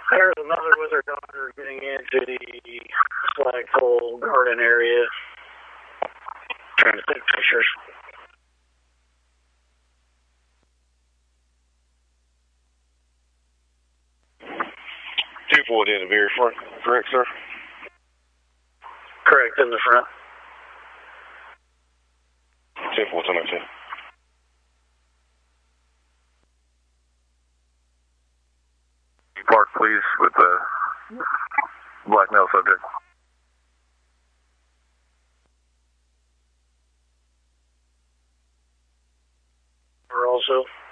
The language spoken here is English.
There's a mother with her daughter getting into the flagpole garden area. Trying to take pictures. 240 in the very front, correct, sir? Correct, in the front. 10-4, 10-19. Park, please, with the black male subject. We're also